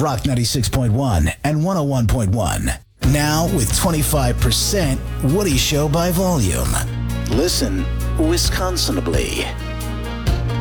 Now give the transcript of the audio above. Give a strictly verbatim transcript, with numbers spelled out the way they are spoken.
Rock ninety-six point one and one oh one point one. Now with twenty-five percent Woody Show by volume. Listen Wisconsinably.